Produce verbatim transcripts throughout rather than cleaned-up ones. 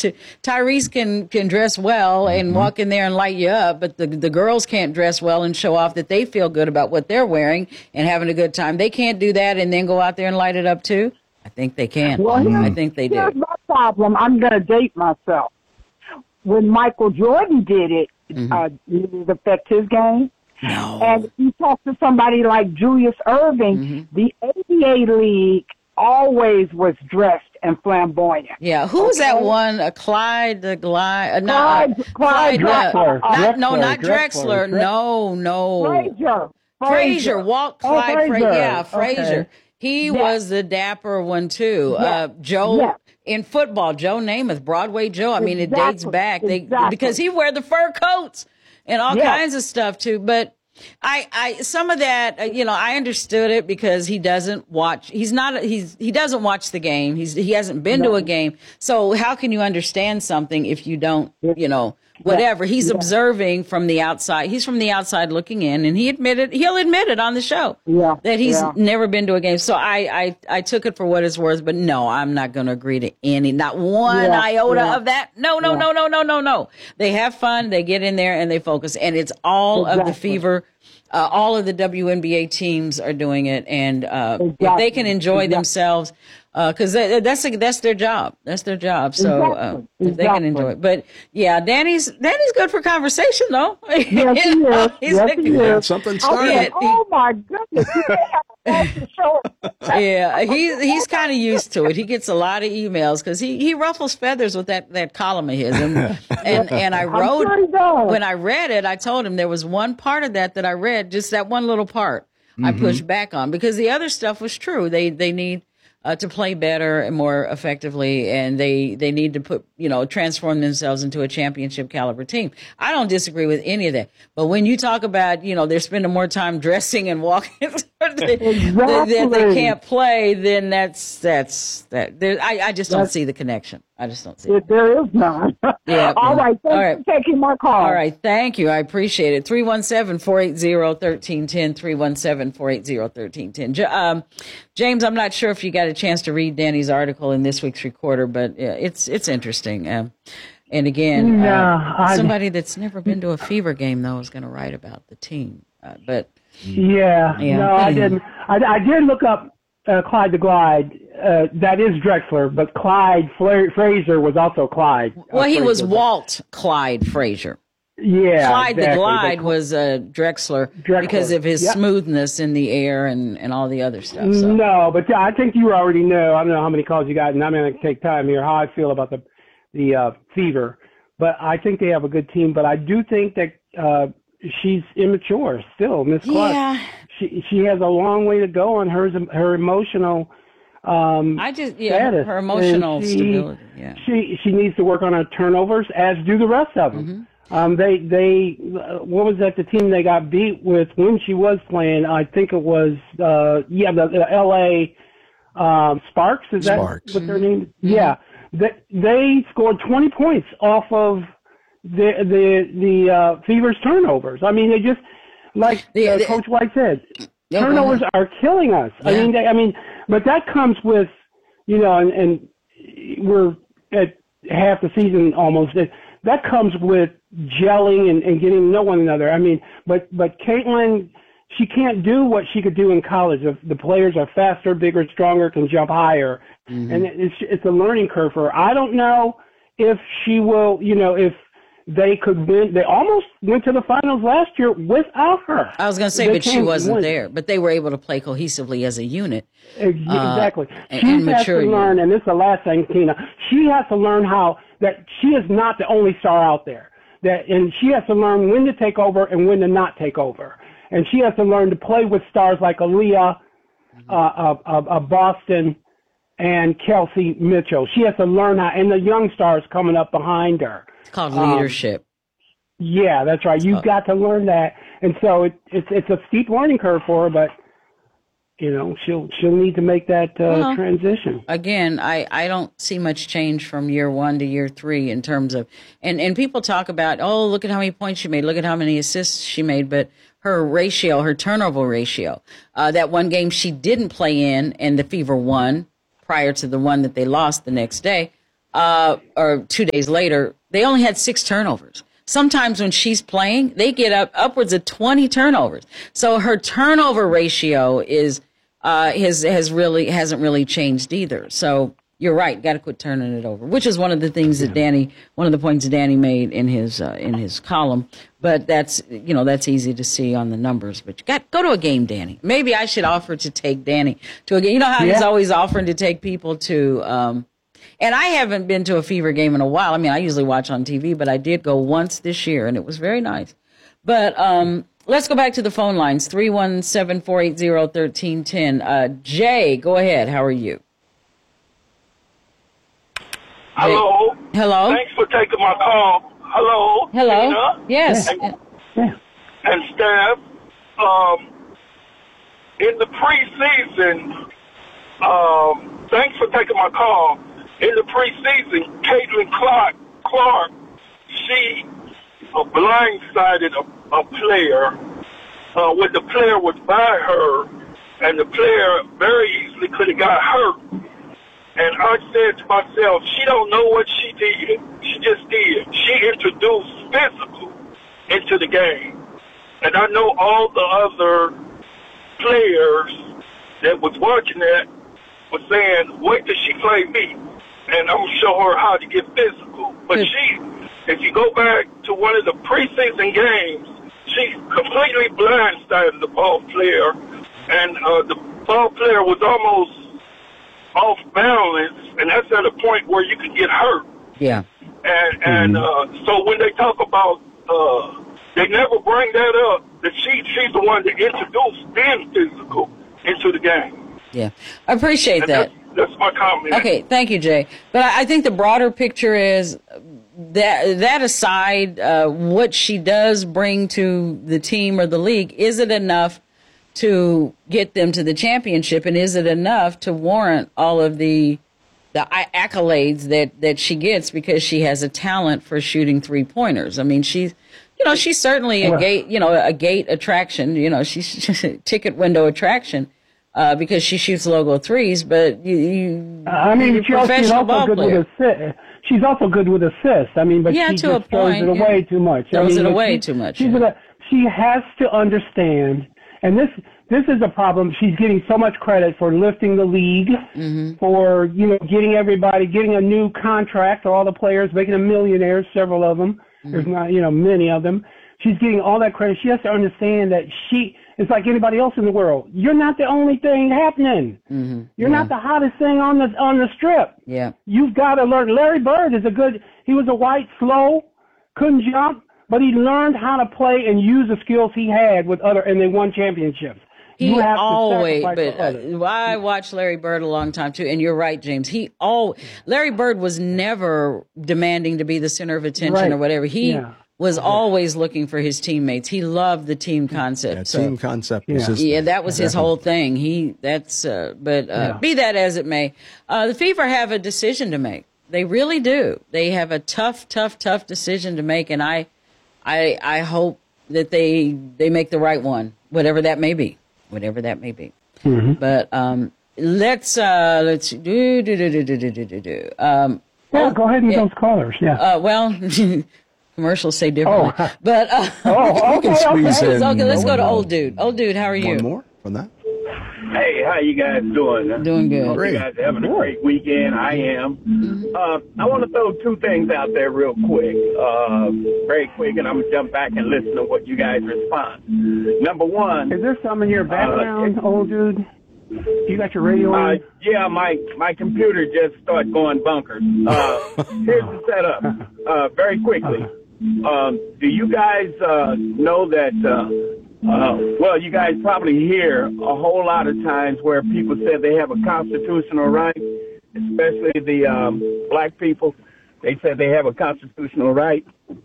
to Tyrese can can dress well and mm-hmm. walk in there and light you up, but the the girls can't dress well and show off that they feel good about what they're wearing and having a good time. They can't do that and then go out there and light it up too. I think they can. Well, I think they do. Here's my problem. I'm going to date myself. When Michael Jordan did it, mm-hmm. uh, did it affect his game? No. And if you talk to somebody like Julius Erving, mm-hmm. the A B A league always was dressed and flamboyant. Yeah, who was okay? that one? Uh, Clyde, the Glide, uh, Clyde, not, Clyde, Clyde Drexler. Uh, Drexler. No, not Drexler. Drexler. No, no. Frazier. Frazier. Walt Clyde. Oh, Frazier. Yeah, Frazier. Okay. He yes. was the dapper one too. Yes. Uh, Joe yes. in football, Joe Namath, Broadway Joe. I mean, exactly. it dates back. They exactly. because he wear the fur coats and all yes. kinds of stuff too. But I, I, some of that, uh, you know, I understood it because he doesn't watch. He's not. He's he doesn't watch the game. He's he hasn't been no. to a game. So how can you understand something if you don't, you know? Whatever. He's yeah. observing from the outside. He's from the outside looking in, and he admitted, he'll admit it on the show yeah. that he's yeah. never been to a game. So I, I, I took it for what it's worth, but no, I'm not going to agree to any, not one yeah. iota yeah. of that. No, no, yeah. no, no, no, no, no. They have fun. They get in there and they focus, and it's all exactly. of the fever. Uh, all of the W N B A teams are doing it, and uh, exactly. if they can enjoy exactly. themselves, because uh, that's that's their job. That's their job. So exactly. uh, if exactly. they can enjoy it, but yeah, Danny's Danny's good for conversation though. Yes, he is. He's yes, a, he is. Something Oh, yeah. started. oh my goodness! Yeah, he's he's kind of used to it. He gets a lot of emails because he, he ruffles feathers with that, that column of his. And and, and I wrote, sure when I read it, I told him there was one part of that that I read, just that one little part mm-hmm. I pushed back on because the other stuff was true. They they need uh, to play better and more effectively, and they, they need to put, you know, transform themselves into a championship caliber team. I don't disagree with any of that. But when you talk about, you know, they're spending more time dressing and walking exactly. that they, they can't play, then that's, that's, that. There, I, I just don't that's, see the connection. I just don't see it. it. There is none. Yeah. All right. Thanks All right. for taking my call. All right. Thank you. I appreciate it. three one seven, four eight zero, one three one zero, three one seven, four eight zero, one three one zero. Um, James, I'm not sure if you got a chance to read Danny's article in this week's Recorder, but yeah, it's it's interesting. Um, and again, no, uh, somebody that's never been to a Fever game, though, is going to write about the team. Uh, but yeah, yeah, no, I didn't. I, I did look up uh, Clyde the Glide. Uh, that is Drexler, but Clyde Fla- Frazier was also Clyde. Well, uh, he Frazier. was Walt Clyde Frazier. Yeah, Clyde exactly. the Glide was uh, Drexler, Drexler because of his yep. smoothness in the air and, and all the other stuff. So. No, but yeah, I think you already know. I don't know how many calls you got, and I'm going to take time here, how I feel about the the uh, Fever. But I think they have a good team. But I do think that uh, she's immature still, Miss Clark. Yeah. She she has a long way to go on her her emotional um, I just yeah status. her emotional she, stability. Yeah. She she needs to work on her turnovers, as do the rest of them. Mm-hmm. Um, they, they, what was that, the team they got beat with when she was playing? I think it was, uh, yeah, the, the L A, um, Sparks, is that Sparks. what their name? Mm-hmm. Yeah. They, they scored twenty points off of the, the, the, uh, Fever's turnovers. I mean, they just, like the, uh, the, Coach White said, yeah, turnovers are killing us. Yeah. I mean, they, I mean, but that comes with, you know, and, and we're at half the season almost. It, that comes with gelling and, and getting to know one another. I mean, but but Caitlin, she can't do what she could do in college. The, the players are faster, bigger, stronger, can jump higher, mm-hmm. and it's it's a learning curve for her. I don't know if she will, you know, if they could win. They almost went to the finals last year without her. I was going to say, they but she wasn't win. there. But they were able to play cohesively as a unit. Exactly. Uh, she and has to learn, and this is the last thing, Tina. She has to learn how that she is not the only star out there. That, and she has to learn when to take over and when to not take over. And she has to learn to play with stars like Aaliyah, mm-hmm. uh, uh, uh, Boston, and Kelsey Mitchell. She has to learn how, and the young stars coming up behind her. It's called leadership. Um, yeah, that's right. You've got to learn that, and so it, it's it's a steep learning curve for her, but. You know, she'll she'll need to make that uh, well, transition. Again, I, I don't see much change from year one to year three in terms of, and, and people talk about, oh, look at how many points she made, look at how many assists she made, but her ratio, her turnover ratio, uh, that one game she didn't play in and the Fever won prior to the one that they lost the next day, uh, or two days later, they only had six turnovers. Sometimes when she's playing, they get up upwards of twenty turnovers. So her turnover ratio is uh, has has really hasn't really changed either. So you're right, got to quit turning it over, which is one of the things that Danny, one of the points that Danny made in his uh, in his column. But that's you know that's easy to see on the numbers. But you got go to a game, Danny. Maybe I should offer to take Danny to a game. You know how yeah. he's always offering to take people to. Um, And I haven't been to a Fever game in a while. I mean, I usually watch on T V, but I did go once this year, and it was very nice. But um, let's go back to the phone lines, three one seven, four eight zero, one three one zero. Uh, Jay, go ahead. How are you? Hello. Hey. Hello. Thanks for taking my call. Hello. Hello. Tina. Yes. And, and staff. Um, in the preseason, um, thanks for taking my call. In the preseason, Caitlin Clark, Clark, she uh, blindsided a, a player uh, when the player was by her, and the player very easily could have got hurt. And I said to myself, she don't know what she did. She just did. She introduced physical into the game. And I know all the other players that was watching that was saying, wait till she play me, and I'm going to show her how to get physical. But she, if you go back to one of the preseason games, she completely blindsided the ball player, and uh, the ball player was almost off balance, and that's at a point where you could get hurt. Yeah. And and mm-hmm. uh, so when they talk about, uh, they never bring that up, that she she's the one that introduced being physical into the game. Yeah, I appreciate and that. That's, that's my comment. Okay, thank you, Jay. But I, I think the broader picture is that that aside, uh, what she does bring to the team or the league, is it enough to get them to the championship, and is it enough to warrant all of the the accolades that, that she gets because she has a talent for shooting three pointers? I mean, she's you know she's certainly a gate you know a gate attraction. You know, she's a ticket window attraction. Uh, because she shoots logo threes, but you, you I mean, she also, she's also good player. with assists. She's also good with assists. I mean, but yeah, she to just a throws point, it away yeah. too much. Throws I mean, it away she, too much. She's yeah. gonna, she has to understand, and this this is a problem. She's getting so much credit for lifting the league, mm-hmm. for you know getting everybody getting a new contract for all the players, making them millionaires. Several of them. Mm-hmm. There's not you know many of them. She's getting all that credit. She has to understand that she. It's like anybody else in the world. You're not the only thing happening. Mm-hmm. You're yeah. not the hottest thing on the on the strip. Yeah. You've got to learn. Larry Bird is a good. He was a white, slow, couldn't jump, but he learned how to play and use the skills he had with other, and they won championships. He you have always, to but uh, I watched Larry Bird a long time too, and you're right, James. He all Larry Bird was never demanding to be the center of attention right. or whatever. He. Yeah. was always looking for his teammates. He loved the team concept. Yeah, so, team concept. Yeah, was his, yeah that was his definitely. whole thing. He that's uh, but uh, Yeah. be that as it may, uh, the Fever have a decision to make. They really do. They have a tough, tough, tough decision to make, and I, I, I hope that they they make the right one, whatever that may be, whatever that may be. Mm-hmm. But um, let's uh, let's do do do do do do do do. Um, yeah, oh, go ahead and yeah. those callers. Yeah. Uh, well. Commercials say differently, Oh. but uh, oh, okay, squeeze okay. in okay. Let's go to one old dude. Old dude, how are you? One more from that. Hey, how you guys doing? Doing good. Hope Great. you guys are having a great weekend. I am. Uh, I want to throw two things out there real quick, uh, very quick, and I'm going to jump back and listen to what you guys respond. Number one. Is there some in your background, uh, old dude? You got your radio Uh, on? yeah, my, my computer just started going bunkers. Uh, here's the setup, uh, very quickly. Um, do you guys uh, know that, uh, uh, well, you guys probably hear a whole lot of times where people say they have a constitutional right, especially the um, black people. They said they have a constitutional right.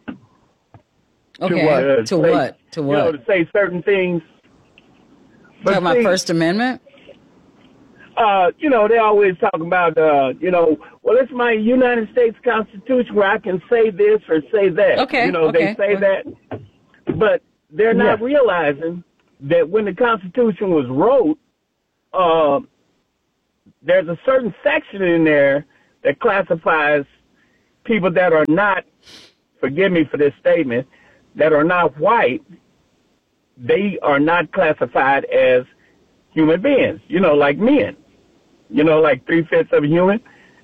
Okay. To what? Uh, to say, what? To what? You know, to say certain things. But Talking about see, First Amendment? Uh, you know, they always talk about, uh, you know, well, it's my United States Constitution where I can say this or say that. Okay, You know, okay. they say that. But they're not Yeah. realizing that when the Constitution was wrote, uh, there's a certain section in there that classifies people that are not, forgive me for this statement, that are not white, they are not classified as human beings, you know, like men, you know, like three-fifths of a human.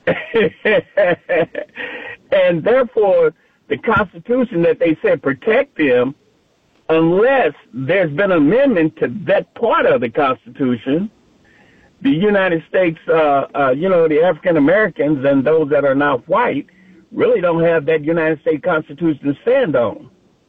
And therefore, the Constitution that they said protect them, unless there's been an amendment to that part of the Constitution, the United States, uh, uh, you know, the African Americans and those that are not white really don't have that United States Constitution to stand on.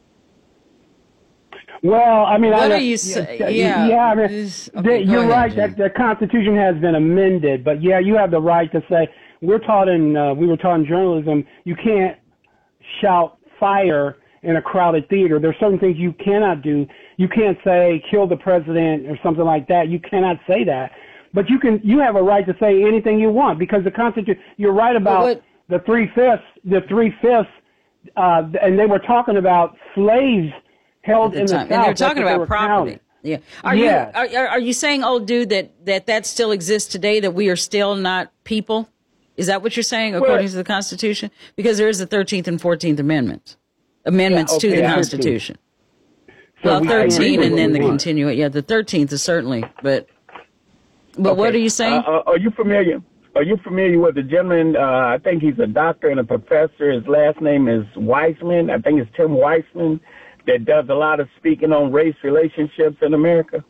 Well, I mean, what I, are you saying? Yeah, yeah, yeah. I mean, this, the, okay, you're ahead, right Jim. that the Constitution has been amended, but yeah, you have the right to say. We're taught in uh, we were taught in journalism. You can't shout fire in a crowded theater. There's certain things you cannot do. You can't say kill the president or something like that. You cannot say that. But you can. You have a right to say anything you want because the Constitution. You're right about what, the three fifths. The three fifths, uh, and they were talking about slaves held the in the time. South. And they're That's talking what they about were property. counting. Yeah. Are Yeah. you are, are you saying, old dude, that, that that still exists today? That we are still not people? Is that what you're saying, according Well, to the Constitution? Because there is the thirteenth and fourteenth Amendments, amendments Yeah, okay, to the yeah. Constitution. So well, we can thirteen agree and with then the what we want. continuing. Yeah, the thirteenth is certainly, but but Okay. what are you saying? Uh, uh, are you familiar? Are you familiar with the gentleman? Uh, I think he's a doctor and a professor. His last name is Weissman. I think it's Tim Weissman, that does a lot of speaking on race relationships in America.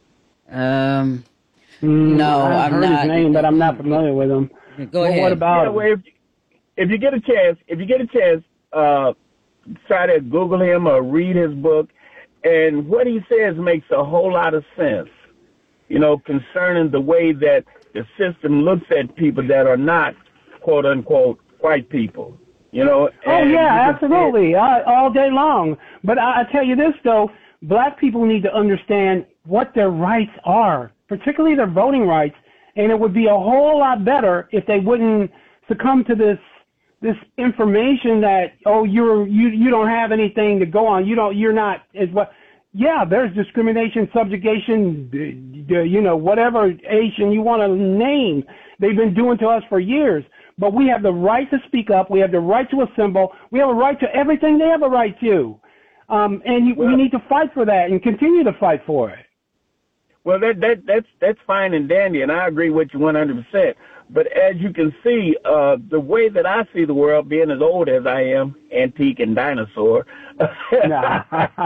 um, Mm, No, I've I'm heard not. his name, but I'm not familiar with him. go Well, ahead. what about Yeah, him? well, if, if you get a chance, if you get a chance, uh, try to Google him or read his book. And what he says makes a whole lot of sense, you know, concerning the way that the system looks at people that are not, quote unquote, white people, you know. Oh, and yeah, you can see it- absolutely, uh, all day long. But I, I tell you this, though, black people need to understand what their rights are, particularly their voting rights, and it would be a whole lot better if they wouldn't succumb to this this information that, oh, you're you you don't have anything to go on, you don't you're not is what. Yeah, there's discrimination, subjugation, d- d- you know, whatever Asian you want to name, they've been doing to us for years. But we have the right to speak up. We have the right to assemble. We have a right to everything they have a right to. Um, and you, Well- we need to fight for that and continue to fight for it. Well, that that that's that's fine and dandy, and I agree with you one hundred percent. But as you can see, uh, the way that I see the world, being as old as I am, antique and dinosaur, Nah,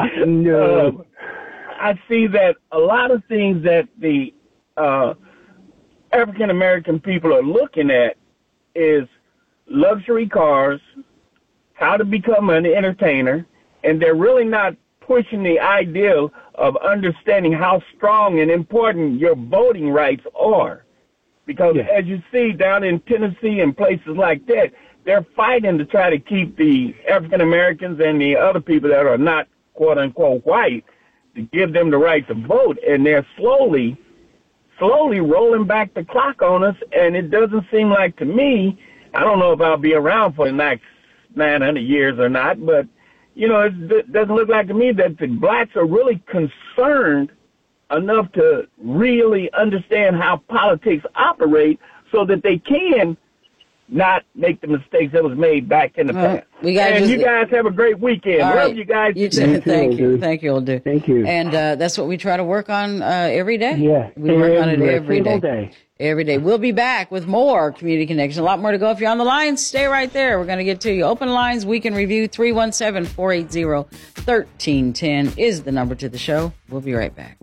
no. uh, I see that a lot of things that the uh, African American people are looking at is luxury cars, how to become an entertainer, and they're really not pushing the ideal of understanding how strong and important your voting rights are. Because Yeah. as you see down in Tennessee and places like that, they're fighting to try to keep the African Americans and the other people that are not quote unquote white to give them the right to vote. And they're slowly, slowly rolling back the clock on us. And it doesn't seem like to me, I don't know if I'll be around for the next nine hundred years or not, but you know, it doesn't look like to me that the blacks are really concerned enough to really understand how politics operate so that they can not make the mistakes that was made back in the Well, past. we gotta and just- you guys have a great weekend. All Love right. you guys. You Thank too. you, Thank you. dude. Thank you, old dude. Thank you. And uh, that's what we try to work on uh, every day. Yeah, We work on it every every single day. day. Every day. We'll be back with more Community Connection. A lot more to go. If you're on the line, stay right there. We're going to get to you. Open lines, Weekend Review, three one seven, four eight zero, one three one zero is the number to the show. We'll be right back.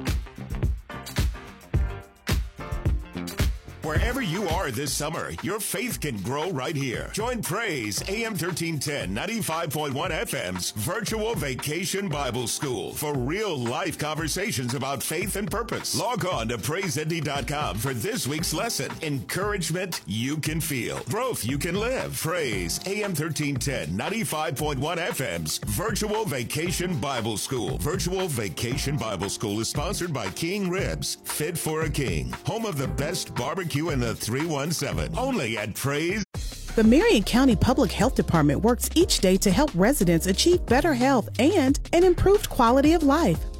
Wherever you are this summer, your faith can grow right here. Join Praise A M thirteen ten, ninety-five point one F M's Virtual Vacation Bible School for real life conversations about faith and purpose. Log on to praise n d dot com for this week's lesson. Encouragement you can feel. Growth you can live. Praise A M thirteen ten, ninety-five point one F M's Virtual Vacation Bible School. Virtual Vacation Bible School is sponsored by King Ribs, Fit for a King, home of the best barbecue in the three one seven. Only at Praise. The Marion County Public Health Department works each day to help residents achieve better health and an improved quality of life.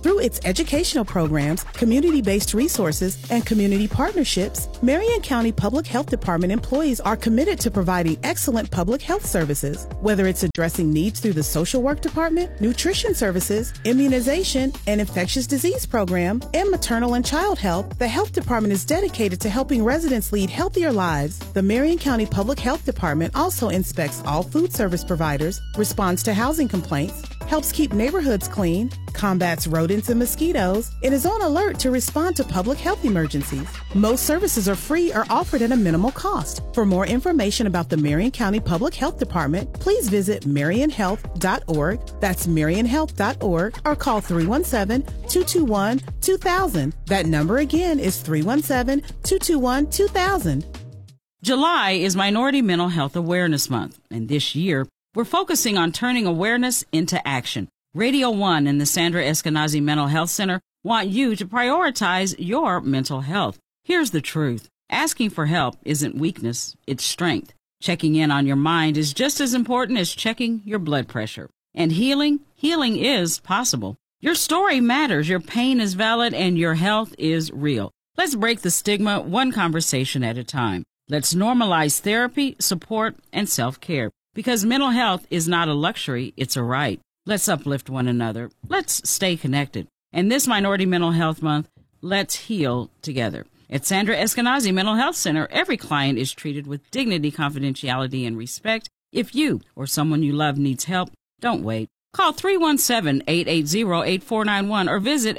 Through its educational programs, community-based resources, and community partnerships, Marion County Public Health Department employees are committed to providing excellent public health services. Whether it's addressing needs through the social work department, nutrition services, immunization, and infectious disease program, and maternal and child health, the health department is dedicated to helping residents lead healthier lives. The Marion County Public Health Department also inspects all food service providers, responds to housing complaints, helps keep neighborhoods clean, combats rodents and mosquitoes, and is on alert to respond to public health emergencies. Most services are free or offered at a minimal cost. For more information about the Marion County Public Health Department, please visit marion health dot org. That's marion health dot org, or call three one seven, two two one, two thousand. That number again is three one seven, two two one, two thousand. July is Minority Mental Health Awareness Month, and this year, we're focusing on turning awareness into action. Radio One and the Sandra Eskenazi Mental Health Center want you to prioritize your mental health. Here's the truth. Asking for help isn't weakness, it's strength. Checking in on your mind is just as important as checking your blood pressure. And healing, healing is possible. Your story matters, your pain is valid, and your health is real. Let's break the stigma one conversation at a time. Let's normalize therapy, support, and self-care. Because mental health is not a luxury, it's a right. Let's uplift one another. Let's stay connected. And this Minority Mental Health Month, let's heal together. At Sandra Eskenazi Mental Health Center, every client is treated with dignity, confidentiality, and respect. If you or someone you love needs help, don't wait. Call three one seven, eight eight zero, eight four nine one or visit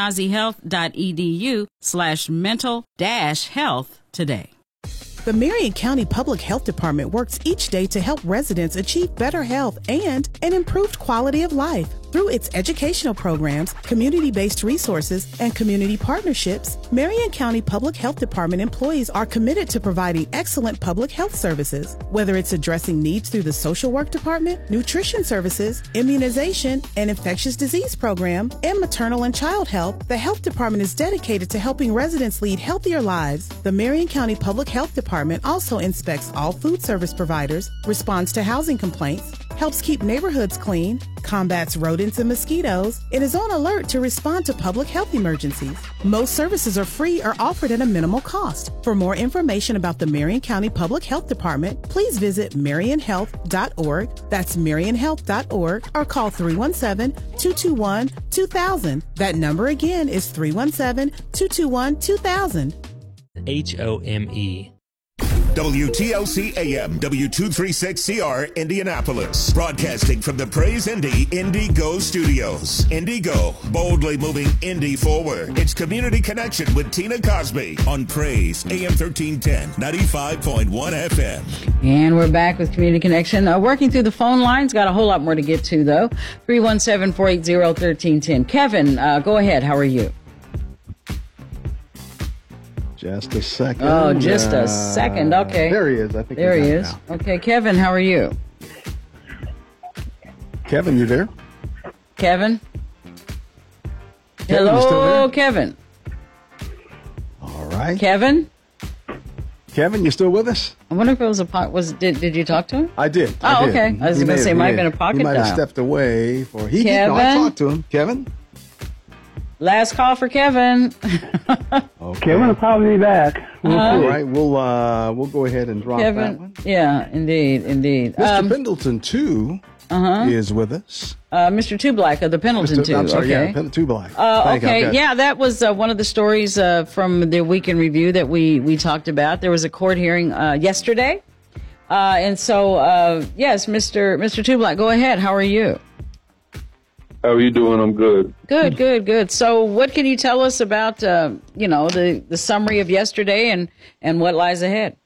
eskenazihealth.edu slash mental dash health today. The Marion County Public Health Department works each day to help residents achieve better health and an improved quality of life. Through its educational programs, community-based resources, and community partnerships, Marion County Public Health Department employees are committed to providing excellent public health services. Whether it's addressing needs through the social work department, nutrition services, immunization, and infectious disease program, and maternal and child health, the health department is dedicated to helping residents lead healthier lives. The Marion County Public Health Department also inspects all food service providers, responds to housing complaints, helps keep neighborhoods clean, combats rodents and mosquitoes, and is on alert to respond to public health emergencies. Most services are free or offered at a minimal cost. For more information about the Marion County Public Health Department, please visit marion health dot org. That's marion health dot org, or call three one seven, two two one, two thousand. That number again is three one seven, two two one, two thousand. H O M E. W T L C A M, W two thirty-six C R, Indianapolis. Broadcasting from the Praise Indy Indigo Studios. Indigo, boldly moving Indy forward. It's Community Connection with Tina Cosby on Praise A M thirteen ten, ninety-five point one F M. And we're back with Community Connection. Uh, working through the phone lines. Got a whole lot more to get to, though. three one seven, four eight zero, one three one zero. Kevin, uh, go ahead. How are you? Just a second. Oh, just a second. Okay. There he is. I think there he is. Okay, Kevin, how are you? Kevin, you there? Kevin? Kevin, you still Hello, there? Kevin. All right. Kevin? Kevin, you still with us? I wonder if it was a pot. Was did did you talk to him? I did. Oh, I did. okay. I was He going to may say, have- it might he have been a pocket He might have dial. stepped away for. He did. No, I Kevin? talked to him. Kevin? Last call for Kevin. Okay. Kevin will probably be back. We'll Uh-huh. All see. right. We'll uh we'll go ahead and drop that one. Kevin. Yeah, indeed, indeed. Mister Um, Pendleton too uh-huh. is with us. Uh, Mister Two Black of the Pendleton Mister Two. I'm sorry. okay. Yeah, Pendleton Two Black. Uh, Thank you. okay, I've got- yeah, that was uh, one of the stories uh, from the Week in Review that we, we talked about. There was a court hearing uh, yesterday. Uh, and so, uh, yes, Mister Mister Two Black, go ahead. How are you? How are you doing? I'm good. Good, good, good. So what can you tell us about, uh, you know, the, the summary of yesterday and, and what lies ahead?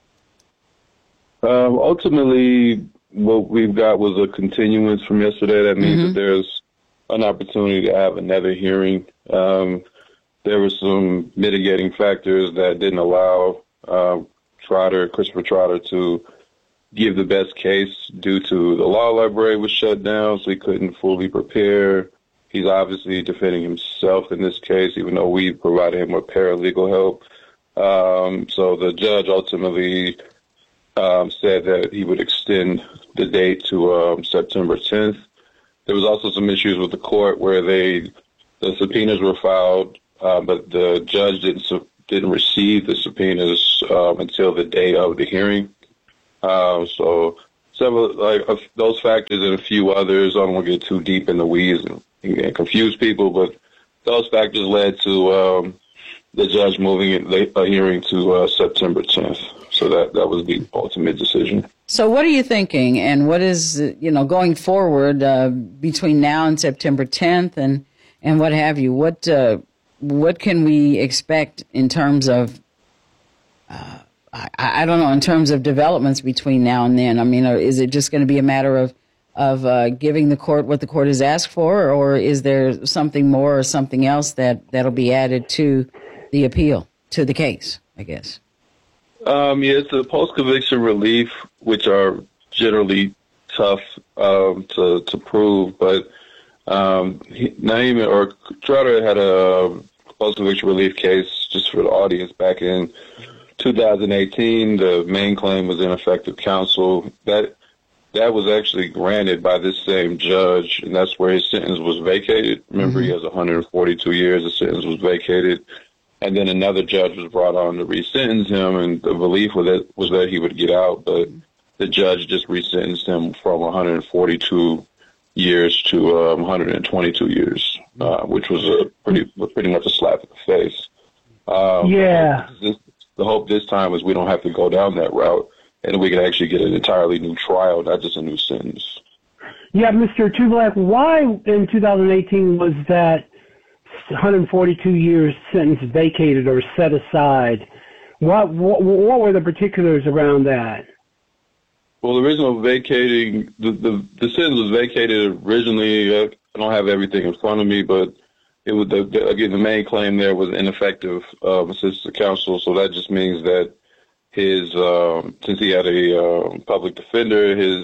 Um, ultimately, what we've got was a continuance from yesterday. That means Mm-hmm. that there's an opportunity to have another hearing. Um, there were some mitigating factors that didn't allow uh, Trotter, Christopher Trotter, to give the best case due to the law library was shut down, so he couldn't fully prepare. He's obviously defending himself in this case, even though we provided him with paralegal help. Um, so the judge ultimately um, said that he would extend the date to um, September tenth. There was also some issues with the court where they the subpoenas were filed, uh, but the judge didn't su- didn't receive the subpoenas um, until the day of the hearing. Uh, so several like uh, those factors and a few others. I don't want to get too deep in the weeds and, and confuse people, but those factors led to um, the judge moving it, a hearing to uh, September tenth. So that that was the ultimate decision. So what are you thinking, and what is, you know, going forward uh, between now and September tenth, and and what have you? What uh, what can we expect in terms of, uh, I, I don't know, in terms of developments between now and then? I mean, is it just going to be a matter of of uh, giving the court what the court has asked for, or is there something more or something else that that'll be added to the appeal, to the case, I guess? Um, yeah, it's the post-conviction relief, which are generally tough um, to to prove. But um, he, Naeem or Trotter had a post-conviction relief case, just for the audience, back in two thousand eighteen. The main claim was ineffective counsel. That that was actually granted by this same judge, and that's where his sentence was vacated. Remember, mm-hmm. he has one hundred forty-two years. The sentence was vacated. And then another judge was brought on to re-sentence him, and the belief was that, was that he would get out, but the judge just re-sentenced him from one hundred forty-two years to uh, one hundred twenty-two years, uh, which was a pretty pretty much a slap in the face. Um, yeah. This, the hope this time is we don't have to go down that route, and we can actually get an entirely new trial, not just a new sentence. Yeah, Mister Tublack, why in two thousand eighteen was that one hundred forty-two years sentence vacated or set aside? What, what what were the particulars around that? Well, the reason of vacating, the, the, the sentence was vacated originally. I don't have everything in front of me, but it was the, the, again, the main claim there was ineffective uh, assistance of counsel. So that just means that his, um, since he had a uh, public defender, his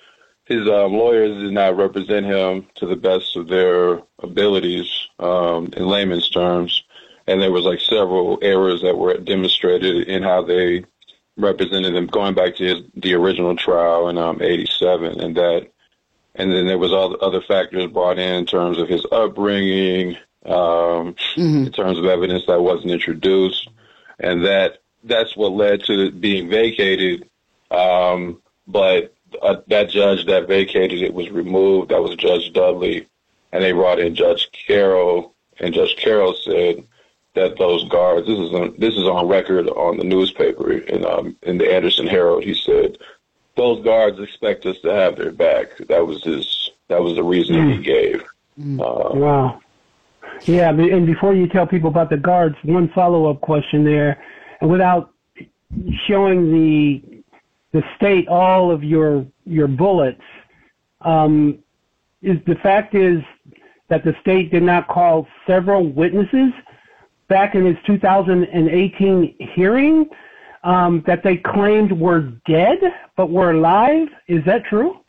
His um, lawyers did not represent him to the best of their abilities, um, in layman's terms, and there was like several errors that were demonstrated in how they represented him, going back to his, the original trial in um, eighty-seven, and that, and then there was all other factors brought in in terms of his upbringing, um, mm-hmm. in terms of evidence that wasn't introduced, and that that's what led to it being vacated, um, but. Uh, that judge that vacated it was removed. That was Judge Dudley, and they brought in Judge Carroll, and Judge Carroll said that those guards. This is on, this is on record on the newspaper in um, in the Anderson Herald. He said those guards expect us to have their back. That was his. That was the reason mm. he gave. Mm. Uh, wow. Yeah, and before you tell people about the guards, one follow-up question there, and without showing the the state all of your your bullets, um, is the fact is that the state did not call several witnesses back in his two thousand eighteen hearing um, that they claimed were dead but were alive. Is that true?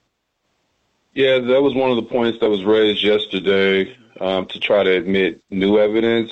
Yeah, that was one of the points that was raised yesterday, um, to try to admit new evidence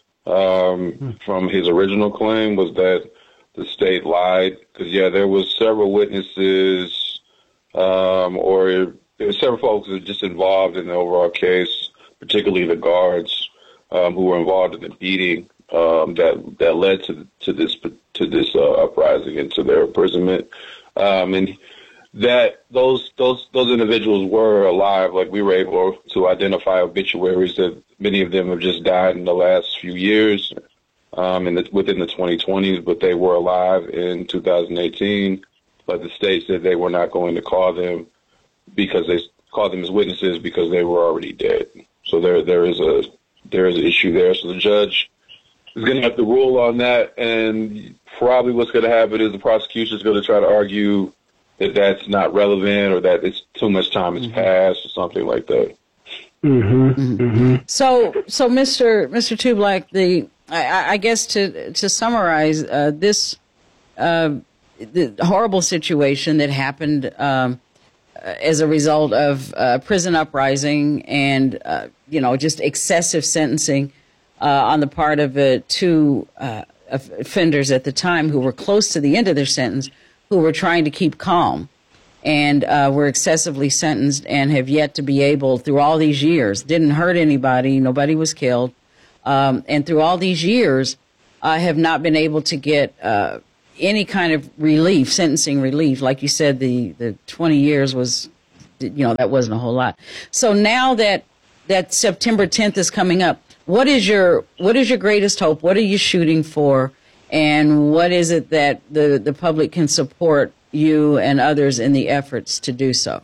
um, hmm. from his original claim was that the state lied, because, yeah, there was several witnesses um, or there were several folks that were just involved in the overall case, particularly the guards um, who were involved in the beating um, that that led to to this to this uh, uprising and to their imprisonment. Um, and that those those those individuals were alive. Like, we were able to identify obituaries that many of them have just died in the last few years. Um, in the, within the twenty twenties, but they were alive in two thousand eighteen. But the state said they were not going to call them because they called them as witnesses because they were already dead. So there, there is a there is an issue there. So the judge is going to have to rule on that, and probably what's going to happen is the prosecution is going to try to argue that that's not relevant or that it's too much time has mm-hmm. passed or something like that. Mm-hmm. Mm-hmm. So, so Mister Mister Tublack, the I, I guess to to summarize uh, this uh, the horrible situation that happened um, as a result of uh, prison uprising and uh, you know just excessive sentencing uh, on the part of uh, two uh, offenders at the time who were close to the end of their sentence, who were trying to keep calm. and uh, were excessively sentenced and have yet to be able, through all these years, didn't hurt anybody, nobody was killed, um, and through all these years, uh, have not been able to get uh, any kind of relief, sentencing relief. Like you said, the, the twenty years was, you know, that wasn't a whole lot. So now that that September tenth is coming up, what is your what is your greatest hope? What are you shooting for? And what is it that the, the public can support you and others in the efforts to do so?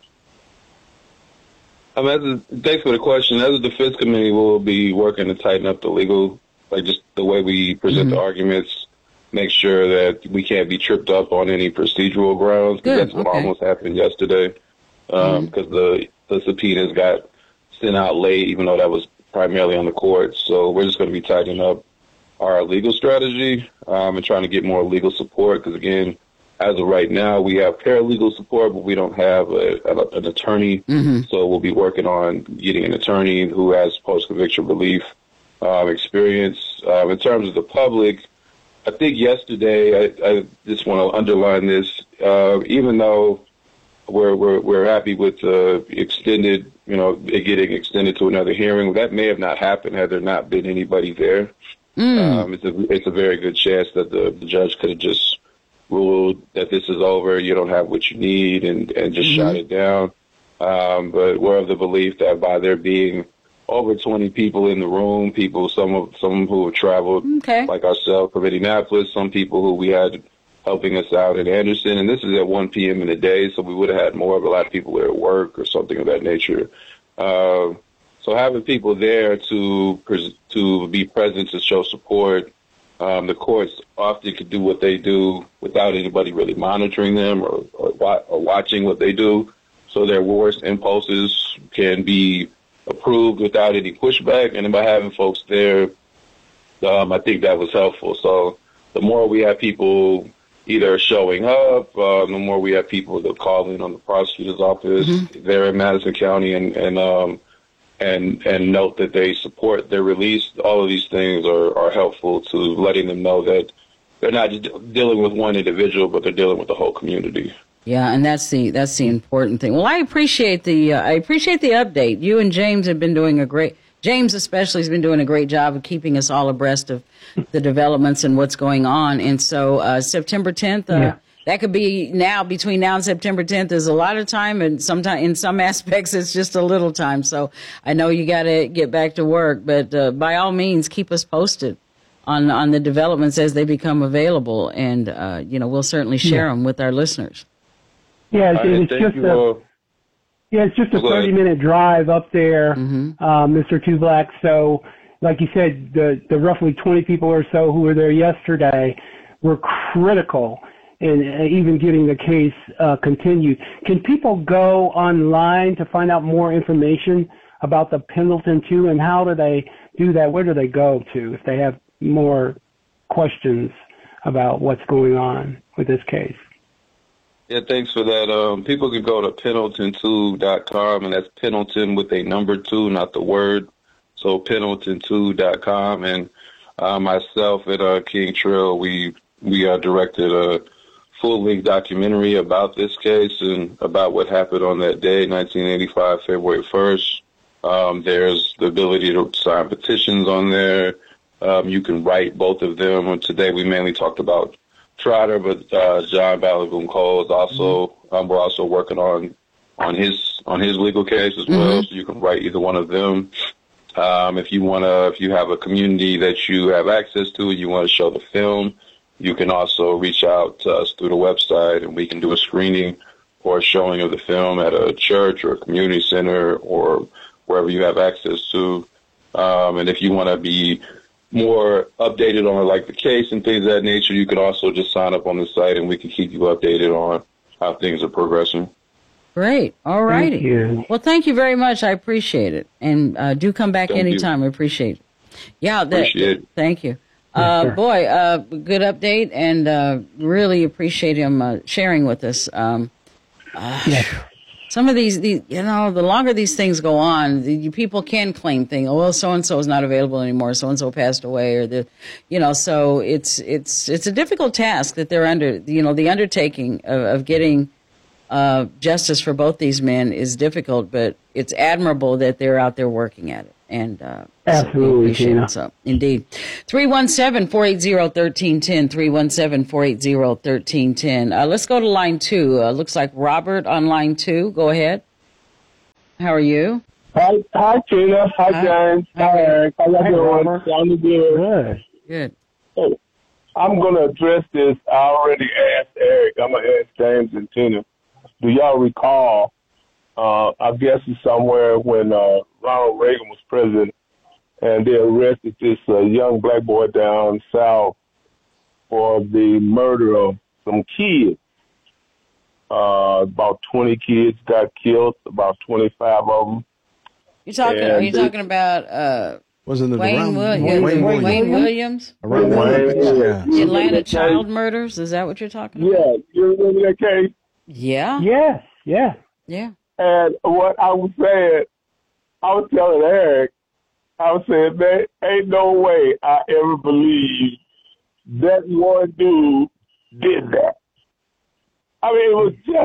Um, as a, thanks for the question. As a defense committee, we'll be working to tighten up the legal, like just the way we present mm-hmm. the arguments, make sure that we can't be tripped up on any procedural grounds. Good. That's what okay. almost happened yesterday because um, mm-hmm. the, the subpoenas got sent out late, even though that was primarily on the court. So we're just going to be tightening up our legal strategy um, and trying to get more legal support because, again, as of right now, we have paralegal support, but we don't have a, a, an attorney. Mm-hmm. So we'll be working on getting an attorney who has post-conviction relief um, experience. Um, in terms of the public, I think yesterday, I, I just want to underline this, uh, even though we're, we're, we're happy with the extended, you know, it getting extended to another hearing, that may have not happened had there not been anybody there. Mm. Um, it's a it's a very good chance that the, the judge could have just ruled that this is over, you don't have what you need, and, and just mm-hmm. shot it down. Um, but we're of the belief that by there being over twenty people in the room, people, some of some who have traveled, okay. like ourselves from Indianapolis, some people who we had helping us out in Anderson, and this is at one p.m. in the day, so we would have had more of a lot of people there at work or something of that nature. Uh, so having people there to to be present to show support. Um, the courts often could do what they do without anybody really monitoring them or, or, or watching what they do. So their worst impulses can be approved without any pushback. And by having folks there, um, I think that was helpful. So the more we have people either showing up, uh, the more we have people that call in on the prosecutor's office mm-hmm. there in Madison County and, and, um, and and note that they support their release. All of these things are, are helpful to letting them know that they're not just dealing with one individual, but they're dealing with the whole community. Yeah, and that's the that's the important thing. Well, I appreciate the uh, I appreciate the update. You and James have been doing a great James especially has been doing a great job of keeping us all abreast of the developments and what's going on. And so uh, September tenth. Uh, yeah. That could be now, between now and September tenth is a lot of time, and sometimes in some aspects it's just a little time. So I know you got to get back to work, but uh, by all means, keep us posted on, on the developments as they become available, and uh, you know, we'll certainly share yeah. them with our listeners. Yeah, it's, it's just a all. yeah, it's just a thirty-minute drive up there, mm-hmm. uh, Mister Two Black. So, like you said, the the roughly twenty people or so who were there yesterday were critical. And even getting the case uh, continued. Can people go online to find out more information about the Pendleton two, and how do they do that? Where do they go to if they have more questions about what's going on with this case? Yeah, thanks for that. Um, people can go to pendleton two dot com, and that's Pendleton with a number two, not the word. So pendleton two dot com, and uh, myself at uh, King Trail, we we uh, directed a full-length documentary about this case and about what happened on that day, nineteen eighty-five, February first. Um, there's the ability to sign petitions on there. Um, you can write both of them. And today we mainly talked about Trotter, but uh, John Balagoon Cole is also. Mm-hmm. Um, we're also working on on his on his legal case as well. Mm-hmm. So you can write either one of them. Um, if you wanna, if you have a community that you have access to, you want to show the film, you can also reach out to us through the website, and we can do a screening or a showing of the film at a church or a community center or wherever you have access to. Um, and if you want to be more updated on like the case and things of that nature, you can also just sign up on the site, and we can keep you updated on how things are progressing. Great. All righty. Thank you. Well, thank you very much. I appreciate it. And uh, do come back thank anytime. You. I appreciate it. Yeah. That, appreciate it. Thank you. Uh, boy, uh, good update, and uh, really appreciate him uh, sharing with us. Um, uh, yeah. Some of these, these, you know, the longer these things go on, the, people can claim things. Oh, well, so and so is not available anymore. So and so passed away, or the, you know. So it's it's it's a difficult task that they're under. You know, the undertaking of, of getting uh, justice for both these men is difficult, but it's admirable that they're out there working at it. And uh, absolutely, so Tina. So, indeed. three one seven, four eight zero, one three one zero, three one seven, four eight zero, one three one zero. Uh, let's go to line two. Uh, looks like Robert on line two. Go ahead. How are you? Hi, hi, Tina. Hi, Hi. James. Hi, Hi, Eric. How y'all Hi, doing? Robert. Sounding good. Good. Good. Hey, I'm going to address this. I already asked Eric. I'm going to ask James and Tina. Do y'all recall, uh, I guess it's somewhere when uh, Ronald Reagan was president, and they arrested this uh, young black boy down south for the murder of some kids. Uh, about twenty kids got killed, about twenty-five of them. You talking? And Are you they- talking about uh, Wasn't it Wayne, around Will- Wayne, yeah, Wayne Wayne, Williams? Williams? Around Wayne Wayne, Williams. yeah. Atlanta child murders? Is that what you're talking about? Yeah, you remember that case? Yeah. Yes, yeah. Yeah. And what I was saying, I was telling Eric, I was saying, there ain't no way I ever believed that one dude did that. I mean, it was just,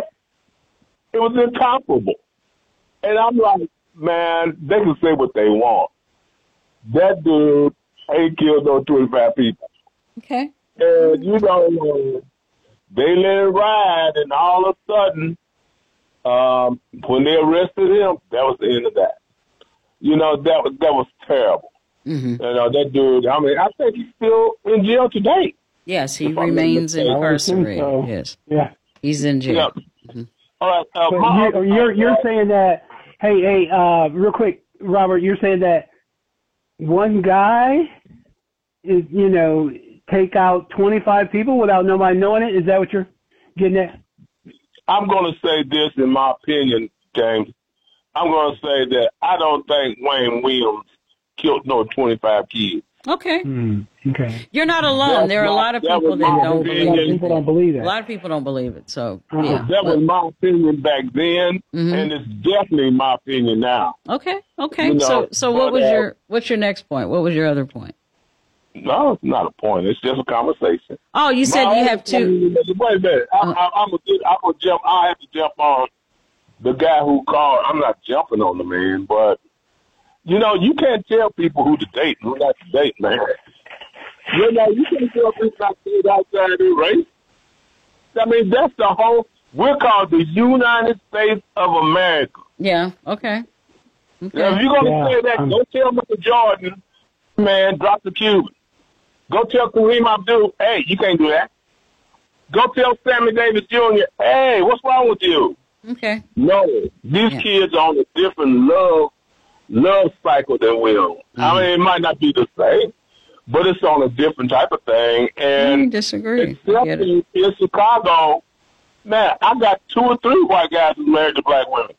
it was incomparable. And I'm like, man, they can say what they want. That dude ain't killed no twenty-five people. Okay. And, you know, they let it ride, and all of a sudden, um, when they arrested him, that was the end of that. You know, that was that was terrible. Mm-hmm. You know, that dude, I mean, I think he's still in jail today. Yes, he If I'm not remains mistaken. incarcerated. so. Yes. Yeah. He's in jail. Yeah. Mm-hmm. All right. Uh, But my- you, you're you're saying that. Hey, hey, uh, real quick, Robert. You're saying that one guy is, you know, take out twenty-five people without nobody knowing it. Is that what you're getting at? I'm going to say this in my opinion, James. I'm going to say that I don't think Wayne Williams killed no twenty-five kids. Okay. Hmm. Okay. You're not alone. That's there are a my- lot of that people was that my don't opinion. believe it. People don't believe A that. lot of people don't believe it. So, Uh-uh. yeah. That was But- my opinion back then, Mhm. and it's definitely my opinion now. okay. Okay. You know, so, so what but, was uh, your what's your next point? What was your other point? No, it's not a point. It's just a conversation. Oh, you said My you other have two. point- Wait a minute. I, Uh. I, I'm a good. I'm gonna jump. I have to jump on the guy who called. I'm not jumping on the man, but you know, you can't tell people who to date and who not to date, man. You know, you can't tell people not to date outside their race. I mean, that's the whole. We're called the United States of America. Yeah. Okay. Okay. Now, if you're gonna Yeah, say that, um, go tell Mister Jordan, man, drop the Cuban. Go tell Kareem Abdul, hey, you can't do that. Go tell Sammy Davis Junior, hey, what's wrong with you? Okay. No, these Yeah. kids are on a different love love cycle than we are. Mm-hmm. I mean, it might not be the same, but it's on a different type of thing. I And disagree. I get it. especially in Chicago, man, I got two or three white guys who married to black women.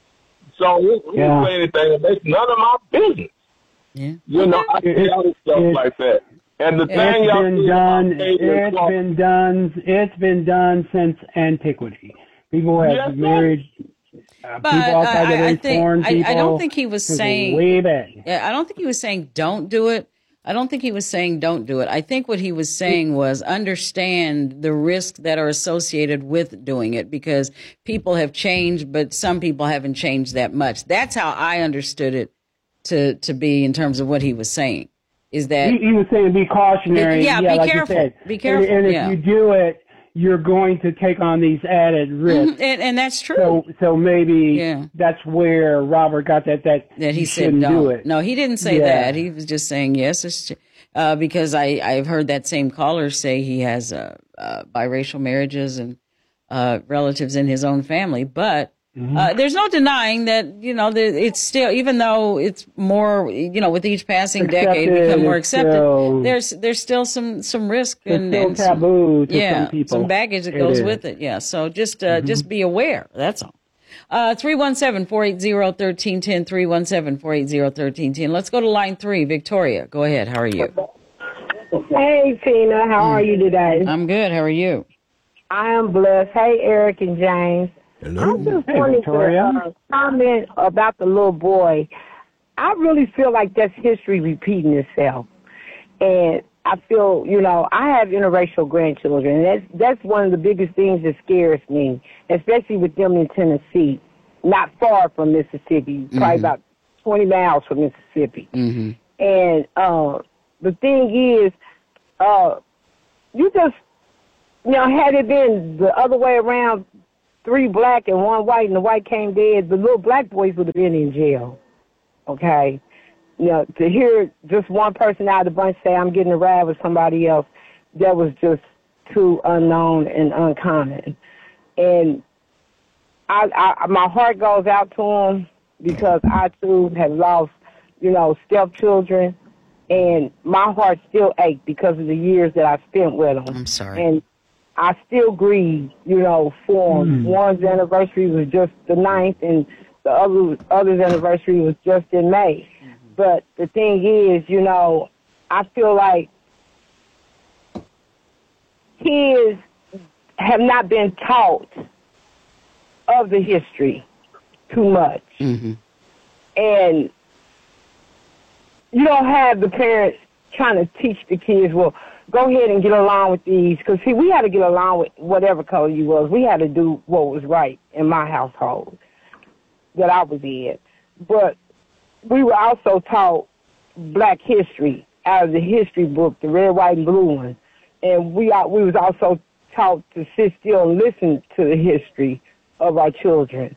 So we we Yeah. don't say anything. It makes none of my business. Yeah. You know, I see It- other stuff it- like that. And the It's thing It's y'all been see done. about Fabian It's Clark- been done. It's been done since antiquity. People have Yes, sir. married uh, But people outside I, the I race, think foreign I, people. I don't think he was since saying. way back. Yeah, I don't think he was saying don't do it. I don't think he was saying don't do it. I think what he was saying was understand the risks that are associated with doing it because people have changed, but some people haven't changed that much. That's how I understood it to to be in terms of what he was saying. Is that He, he was saying be cautionary. Yeah, be like careful. You said. Be careful, And, and if yeah. you do it, you're going to take on these added risks. Mhm, and, and that's true. So, so maybe Yeah. that's where Robert got that that, that he you said shouldn't don't. do it. No, he didn't say Yeah. that. He was just saying yes. It's, uh, because I I've heard that same caller say he has uh, uh, biracial marriages and uh, relatives in his own family, but Mm-hmm. uh, there's no denying that you know that it's still even though it's more you know with each passing decade Accepted, become more it's accepted. still- there's there's still some some risk It's and, still and some- taboo to yeah some people. some baggage that It goes is. with it. Yeah, so just uh, just be aware. That's all. Uh, three one seven, four eight zero, one three one zero, three one seven, four eight zero, one three one zero. Let's go to line three. Victoria, go ahead. How are you? Hey, Tina. How are you today? I'm good. How are you? I am blessed. Hey, Eric and James. Hello. I just Hey, wanted Victoria. to uh, comment about the little boy. I really feel like that's history repeating itself. And I feel, you know, I have interracial grandchildren, and that's that's one of the biggest things that scares me, especially with them in Tennessee, not far from Mississippi, mm-hmm. probably about twenty miles from Mississippi. Mm-hmm. And uh, the thing is, uh, you just, you know, had it been the other way around, three black and one white, and the white came dead, the little black boys would have been in jail, okay? You know, to hear just one person out of the bunch say, I'm getting a ride with somebody else, that was just too unknown and uncommon. And I, I, my heart goes out to them because I, too, have lost, you know, stepchildren, and my heart still ached because of the years that I spent with them. I'm sorry. And I still grieve, you know, for them. Mm. One's anniversary was just the ninth, and the other other's anniversary was just in May. But the thing is, you know, I feel like kids have not been taught of the history too much. Mm-hmm. And you don't have the parents trying to teach the kids, well, go ahead and get along with these. Because, see, we had to get along with whatever color you was. We had to do what was right in my household that I was in. But we were also taught black history out of the history book, the red, white, and blue one. And we are, we was also taught to sit still and listen to the history of our children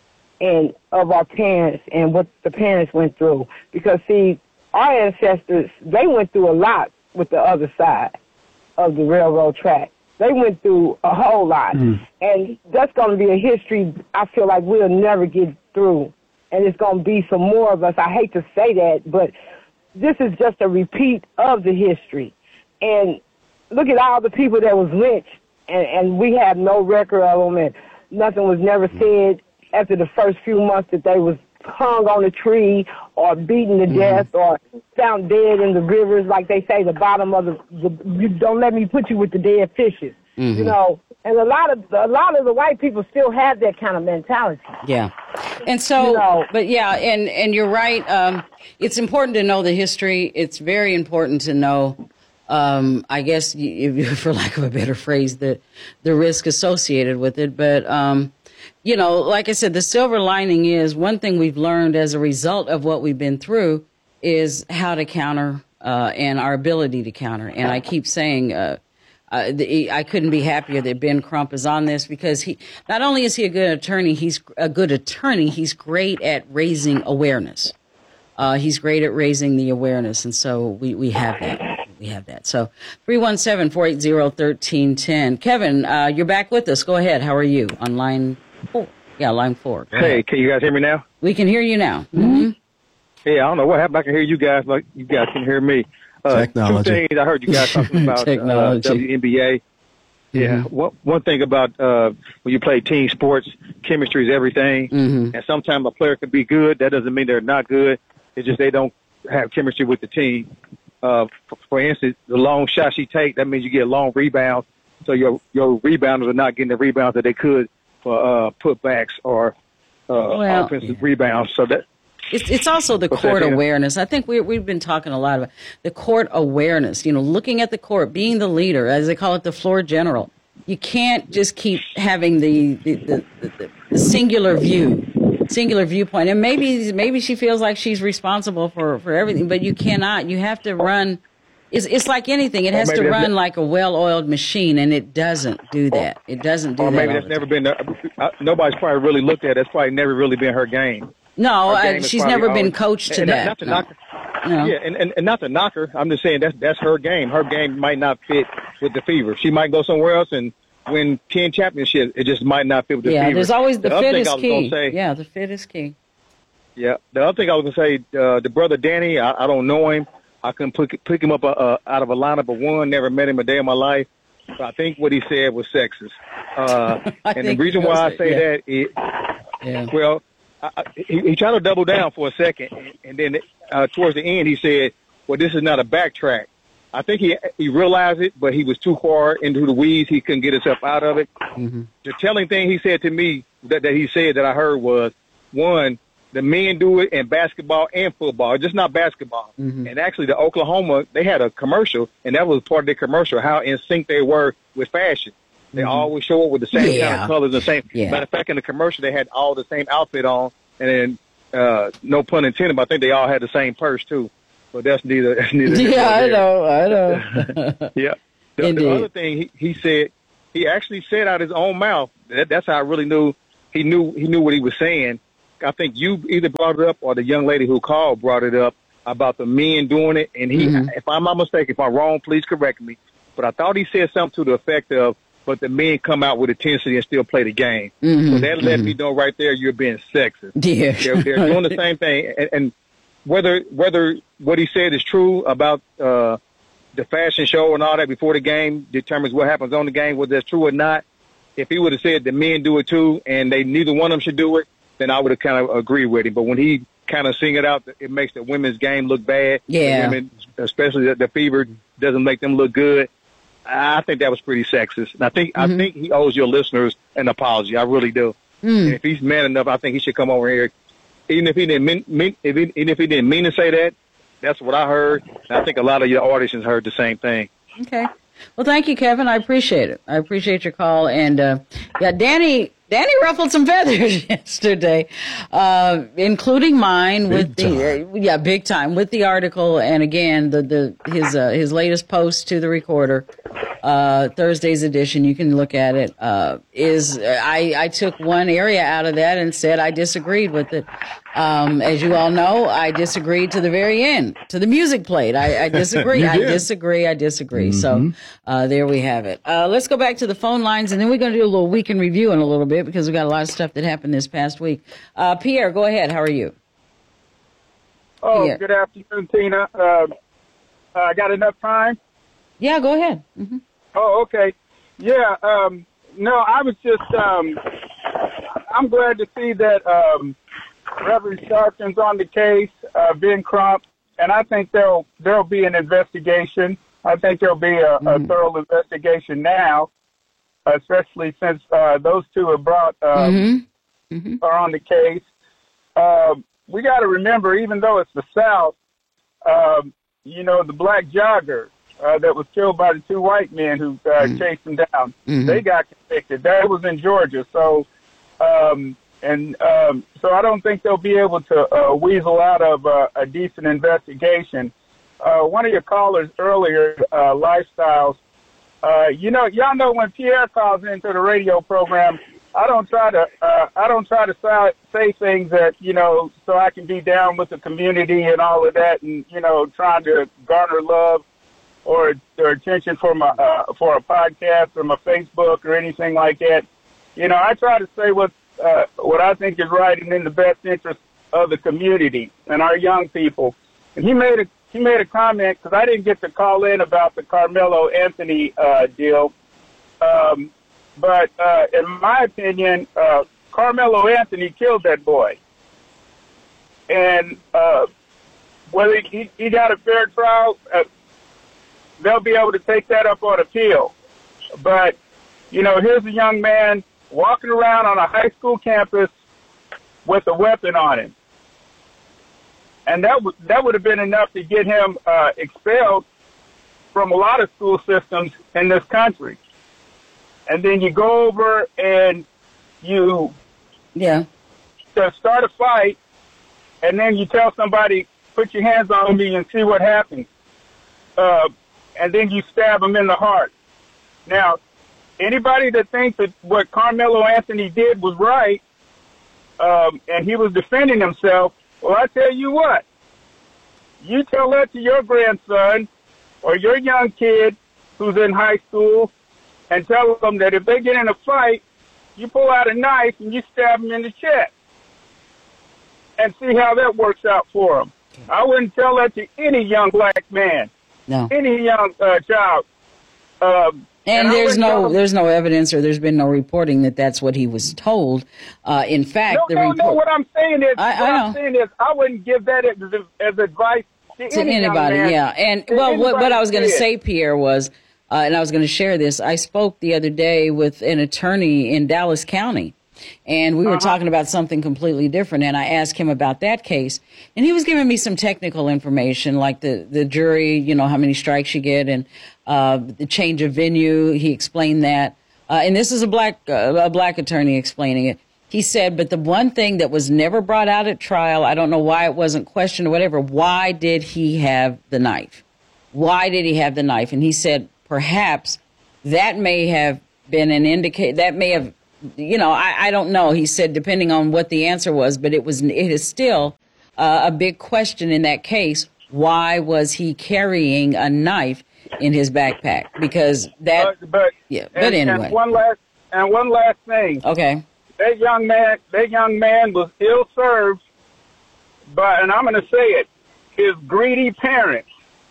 and of our parents and what the parents went through. Because, see, our ancestors, they went through a lot with the other side of the railroad track. They went through a whole lot. Mm. And that's going to be a history I feel like we'll never get through. And it's going to be some more of us. I hate to say that, but this is just a repeat of the history. And look at all the people that was lynched, and, and we have no record of them, and nothing was never said after the first few months that they was hung on a tree or beaten to mm-hmm. death or found dead in the rivers, like they say, the bottom of the, the you don't let me put you with the dead fishes, mm-hmm. you know. And a lot of a lot of the white people still have that kind of mentality. Yeah, and so, you know, but yeah, and and you're right. Um, it's important to know the history. It's very important to know, um, I guess, if, for lack of a better phrase, the the risk associated with it. But um, you know, like I said, the silver lining is one thing we've learned as a result of what we've been through is how to counter uh, and our ability to counter. And I keep saying. Uh, Uh, the, I couldn't be happier that Ben Crump is on this because he not only is he a good attorney, he's a good attorney. He's great at raising awareness. Uh, he's great at raising the awareness, and so we, we have that. We have that. So three one seven, four eight zero, one three one zero. Kevin, uh, you're back with us. Go ahead. How are you on line four? Yeah, line four. Go hey, ahead. Can you guys hear me now? We can hear you now. Mm-hmm. Yeah, I don't know what happened. I can hear you guys like you guys can hear me. Uh, Technology. Two things I heard you guys talking about uh, W N B A. Yeah, mm-hmm. one, one thing about uh, when you play team sports, chemistry is everything. Mm-hmm. And sometimes a player can be good. That doesn't mean they're not good. It's just they don't have chemistry with the team. Uh, for, for instance, the long shot she takes, that means you get long rebounds. So your your rebounders are not getting the rebounds that they could for uh, putbacks or uh, well, offensive yeah. rebounds. So that. It's, it's also the court awareness. I think we, we've been talking a lot about the court awareness, you know, looking at the court, being the leader, as they call it, the floor general. You can't just keep having the, the, the, the, the singular view, singular viewpoint. And maybe maybe she feels like she's responsible for, for everything, but you cannot. You have to run. It's, it's like anything. It has to run like a well-oiled machine, and it doesn't do that. It doesn't do or that. Or maybe that's never been, uh, nobody's probably really looked at it. That's probably never really been her game. No, uh, she's never been coached to and that. Not to no. knock her. No. Yeah, and, and, and not to knock her. I'm just saying that's that's her game. Her game might not fit with the Fever. She might go somewhere else and win ten championships. It just might not fit with the yeah, Fever. Yeah, there's always the, the fit is key. Say, yeah, the fit is key. Yeah, the other thing I was going to say, uh, the brother Danny, I, I don't know him. I couldn't pick, pick him up uh, uh, out of a lineup of one. Never met him a day in my life. But I think what he said was sexist. Uh, and the reason why I say yeah. that is, yeah. well, I, I, he, he tried to double down for a second, and then uh, towards the end he said, well, this is not a backtrack. I think he he realized it, but he was too far into the weeds. He couldn't get himself out of it. Mm-hmm. The telling thing he said to me that, that he said that I heard was, one, the men do it in basketball and football, just not basketball. Mm-hmm. And actually, the Oklahoma, they had a commercial, and that was part of their commercial, how in sync they were with fashion. They mm-hmm. always show up with the same yeah. kind of colors, the same. Yeah. Matter of fact, in the commercial, they had all the same outfit on, and then, uh, no pun intended, but I think they all had the same purse, too. But that's neither. That's neither yeah, I know, I know. yeah. The, the other thing he, he said, he actually said out his own mouth, that, that's how I really knew he knew he knew what he was saying. I think you either brought it up or the young lady who called brought it up about the men doing it. And he, mm-hmm. if I'm not mistaken, if I'm wrong, please correct me. But I thought he said something to the effect of, but the men come out with intensity and still play the game. Mm-hmm. So that let mm-hmm. me know right there you're being sexist. Yeah. They're, they're doing the same thing. And, and whether whether what he said is true about uh, the fashion show and all that before the game determines what happens on the game, whether that's true or not. If he would have said the men do it too and they neither one of them should do it, then I would have kind of agreed with him. But when he kind of sing it out, it makes the women's game look bad. Yeah. The women, especially the, the fever, doesn't make them look good. I think that was pretty sexist. And I think mm-hmm. I think he owes your listeners an apology. I really do. Mm. And if he's man enough, I think he should come over here. Even if he didn't mean, mean if he, even if he didn't mean to say that, that's what I heard. And I think a lot of your auditions heard the same thing. Okay. Well, thank you, Kevin. I appreciate it. I appreciate your call. And, uh, yeah, Danny, Danny ruffled some feathers yesterday, uh, including mine big with the, uh, yeah, big time with the article. And again, the, the, his, uh, his latest post to the Recorder, uh, Thursday's edition, you can look at it, uh, is, I, I took one area out of that and said I disagreed with it. Um, as you all know, I disagreed to the very end, to the music played. I, I disagree. I disagree. I disagree. Mm-hmm. So, uh, there we have it. Uh, let's go back to the phone lines, and then we're going to do a little week in review in a little bit because we've got a lot of stuff that happened this past week. Uh, Pierre, go ahead. How are you? Oh, Pierre. Good afternoon, Tina. Uh, I got enough time? Yeah, go ahead. Mm-hmm. Oh, okay. Yeah, um, no, I was just, um, I'm glad to see that, um, Reverend Sharpton's on the case, uh, Ben Crump, and I think there'll there'll be an investigation. I think there'll be a, mm-hmm. a thorough investigation now, especially since uh, those two are brought um, mm-hmm. Mm-hmm. are on the case. Uh, we got to remember, even though it's the South, um, you know, the black jogger uh, that was killed by the two white men who uh, mm-hmm. chased him down, mm-hmm. they got convicted. That was in Georgia, so. Um, And um, so I don't think they'll be able to uh, weasel out of uh, a decent investigation. Uh, one of your callers earlier, uh, Lifestyles, uh, you know, y'all know when Pierre calls into the radio program, I don't try to uh, I don't try to say things that, you know, so I can be down with the community and all of that, and you know, trying to garner love or, or attention for my uh, for a podcast or my Facebook or anything like that. You know, I try to say what's Uh, what I think is right and in the best interest of the community and our young people. And he made a he made a comment, because I didn't get to call in about the Carmelo Anthony uh, deal. Um, but uh, in my opinion, uh, Carmelo Anthony killed that boy. And uh, whether he, he got a fair trial, uh, they'll be able to take that up on appeal. But, you know, here's a young man walking around on a high school campus with a weapon on him. And that would that would have been enough to get him uh, expelled from a lot of school systems in this country. And then you go over and you yeah just start a fight, and then you tell somebody, put your hands on me and see what happens. Uh, and then you stab him in the heart. Now, anybody that thinks that what Carmelo Anthony did was right, um, and he was defending himself, well, I tell you what, you tell that to your grandson or your young kid who's in high school and tell them that if they get in a fight, you pull out a knife and you stab them in the chest and see how that works out for them. I wouldn't tell that to any young black man, no, any young uh, child. Um, And, and there's no there's no evidence, or there's been no reporting that that's what he was told. Uh, in fact, no, the no, report. no. What I'm saying is, I, what I I'm saying is, I wouldn't give that as, as advice to, to any anybody. young man, yeah, and to well, what, what I was going to kid. say, Pierre, was, uh, and I was going to share this. I spoke the other day with an attorney in Dallas County, And we were Uh-huh. talking about something completely different. And I asked him about that case. And he was giving me some technical information, like the, the jury, you know, how many strikes you get and uh, the change of venue. He explained that. Uh, and this is a black uh, a black attorney explaining it. He said, but the one thing that was never brought out at trial, I don't know why it wasn't questioned or whatever, why did he have the knife? Why did he have the knife? And he said, perhaps that may have been an indicate, that may have, you know, I, I don't know. He said, depending on what the answer was, but it was, it is still uh, a big question in that case. Why was he carrying a knife in his backpack? Because that, but, but yeah, and, but anyway. And one last, and one last thing. Okay. That young man, that young man was ill served by, and I'm going to say it, his greedy parents.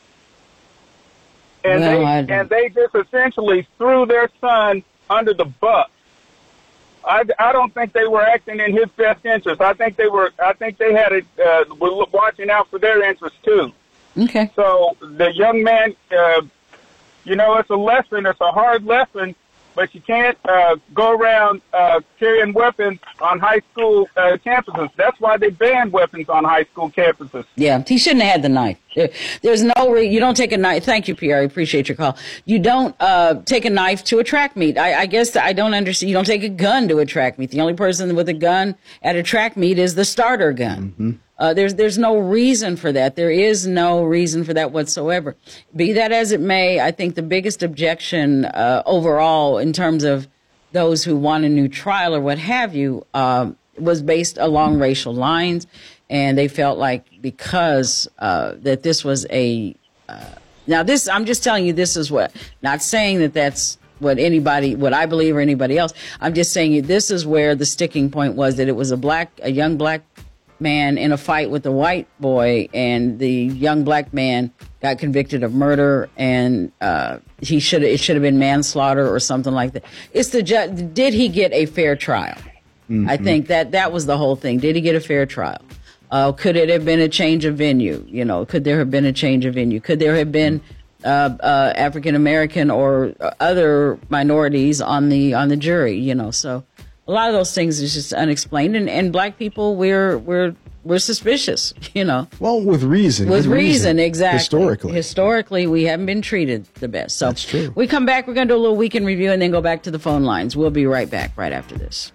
And Well, I they don't- and they just essentially threw their son under the bus. I, I don't think they were acting in his best interest. I think they were. I think they had it. Uh, were watching out for their interests too. Okay. So the young man, uh, you know, it's a lesson. It's a hard lesson, but you can't uh, go around uh, carrying weapons on high school uh, campuses. That's why they banned weapons on high school campuses. Yeah, he shouldn't have had the knife. There- There's no re- you don't take a knife. Thank you, Pierre. I appreciate your call. You don't uh, take a knife to a track meet. I, I guess I don't understand. You don't take a gun to a track meet. The only person with a gun at a track meet is the starter gun. Mm-hmm. Uh, there's there's no reason for that. There is no reason for that whatsoever. Be that as it may, I think the biggest objection uh, overall in terms of those who want a new trial or what have you um, was based along racial lines, and they felt like because uh, that this was a uh, now this I'm just telling you this is what, not saying that that's what anybody, what I believe or anybody else. I'm just saying you this is where the sticking point was, that it was a black a young black man in a fight with a white boy, and the young black man got convicted of murder, and uh, he should it should have been manslaughter or something like that. It's the ju- did he get a fair trial? Mm-hmm. I think that that was the whole thing. Did he get a fair trial? Uh, could it have been a change of venue? You know, could there have been a change of venue? Could there have been uh, uh, African American or other minorities on the on the jury? You know, so. A lot of those things is just unexplained, and, and black people, we're we're we're suspicious, you know. Well, with reason. With With reason, exactly. Historically. Historically, we haven't been treated the best. So That's true. We come back, we're going to do a little weekend review, and then go back to the phone lines. We'll be right back right after this.